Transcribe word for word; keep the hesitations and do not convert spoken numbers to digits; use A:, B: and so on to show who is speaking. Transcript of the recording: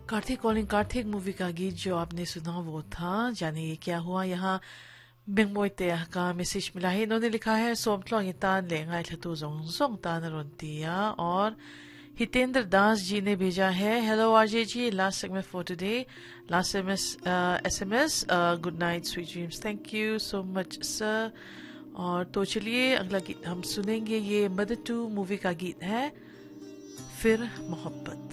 A: Kartik calling Kartik movie का गीत जो आपने सुना वो था। जाने ये क्या हुआ। यहाँ बेंगबोइते का मैसेज मिला है। इन्होंने लिखा है सोमतलो तान लेंगा थतु जोंग जोंग तान रोंतिया। और हितेंद्र दास जी ने भेजा है, hello RJ ji, last segment for today, last S M S, good night sweet dreams. Thank you so much sir. और तो चलिए अगला गीत हम सुनेंगे। ये मदर टू मूवी का गीत है, फिर मोहब्बत।